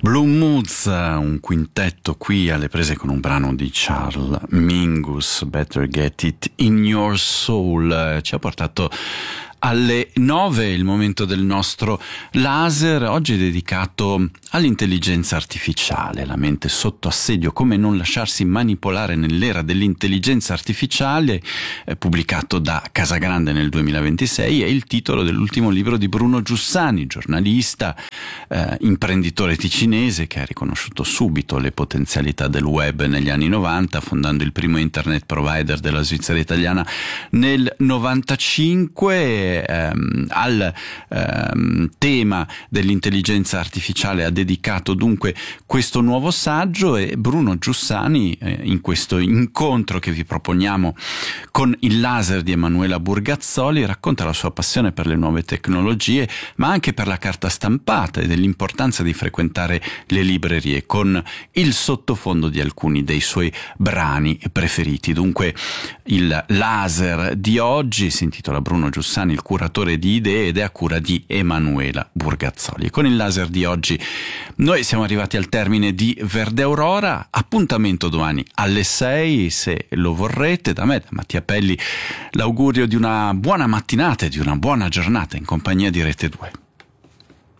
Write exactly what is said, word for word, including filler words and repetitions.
Blue Moods, un quintetto qui alle prese con un brano di Charles Mingus, Better Get It in Your Soul, ci ha portato alle nove, il momento del nostro laser, oggi dedicato all'intelligenza artificiale, la mente sotto assedio, come non lasciarsi manipolare nell'era dell'intelligenza artificiale, eh, pubblicato da Casagrande nel duemilaventisei, è il titolo dell'ultimo libro di Bruno Giussani, giornalista, eh, imprenditore ticinese che ha riconosciuto subito le potenzialità del web negli anni novanta, fondando il primo internet provider della Svizzera italiana nel novantacinque. Ehm, al ehm, tema dell'intelligenza artificiale ha dedicato dunque questo nuovo saggio, e Bruno Giussani eh, in questo incontro che vi proponiamo con il laser di Emanuela Burgazzoli racconta la sua passione per le nuove tecnologie, ma anche per la carta stampata e dell'importanza di frequentare le librerie, con il sottofondo di alcuni dei suoi brani preferiti. Dunque il laser di oggi si intitola Bruno Giussani, il curatore di idee, ed è a cura di Emanuela Burgazzoli. Con il laser di oggi noi siamo arrivati al termine di Verde Aurora. Appuntamento domani alle sei, se lo vorrete. Da me, da Mattia Pelli, l'augurio di una buona mattinata e di una buona giornata in compagnia di Rete due.